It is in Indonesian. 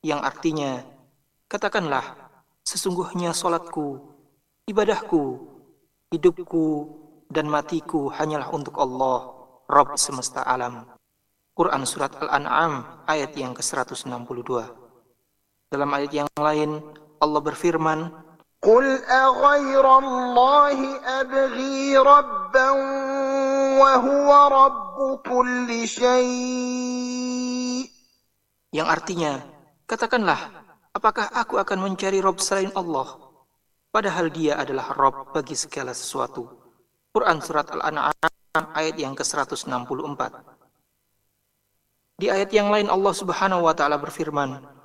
yang artinya, katakanlah, sesungguhnya salatku, ibadahku, hidupku, dan matiku hanyalah untuk Allah, Rabb semesta alam. Quran Surat Al-An'am ayat yang ke-162. Dalam ayat yang lain, Allah berfirman, قل أغير الله أبغي ربا وهو رب كل شيء. yang artinya, katakanlah, apakah aku akan mencari Rabb selain Allah, padahal Dia adalah Rabb bagi segala sesuatu. Quran Surat Al-An'am ayat yang ke-164. Di ayat yang lain Allah Subhanahu wa taala berfirman,